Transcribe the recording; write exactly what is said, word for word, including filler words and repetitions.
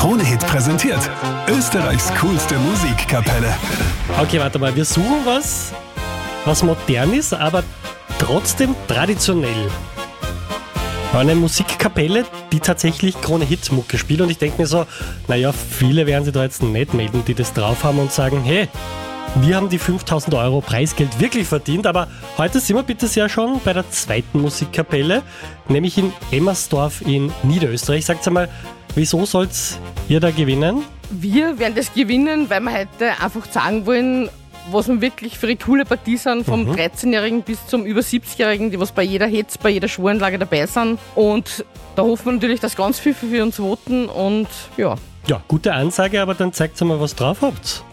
Krone-Hit präsentiert Österreichs coolste Musikkapelle. Okay, warte mal, wir suchen was, was modern ist, aber trotzdem traditionell. Eine Musikkapelle, die tatsächlich Krone-Hit-Mucke spielt, und ich denke mir so, naja, viele werden sich da jetzt nicht melden, die das drauf haben und sagen, hey, wir haben die fünftausend Euro Preisgeld wirklich verdient, aber heute sind wir bitte sehr schon bei der zweiten Musikkapelle, nämlich in Emmersdorf in Niederösterreich. Sagt einmal, wieso sollt's ihr da gewinnen? Wir werden das gewinnen, weil wir heute einfach sagen wollen, was wir wirklich für eine coole Partie sind, vom mhm. dreizehnjährigen bis zum über siebzigjährigen, die was bei jeder Hetz, bei jeder Schwurenlage dabei sind. Und da hoffen wir natürlich, dass ganz viele für uns voten und ja. Ja, gute Ansage, aber dann zeigt mal, was drauf habt.